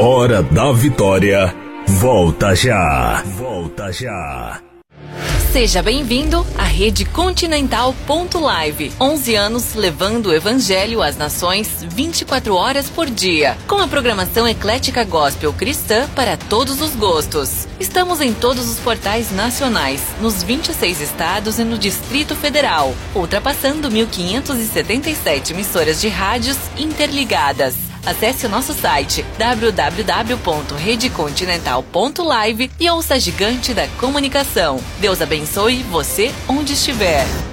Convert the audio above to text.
Hora da Vitória, volta já. Volta já. Seja bem-vindo à Rede Continental Live. 11 anos levando o Evangelho às nações 24 horas por dia, com a programação eclética gospel cristã para todos os gostos. Estamos em todos os portais nacionais, nos 26 estados e no Distrito Federal, ultrapassando 1.577 emissoras de rádios interligadas. Acesse o nosso site www.redecontinental.live e ouça a gigante da comunicação. Deus abençoe você onde estiver.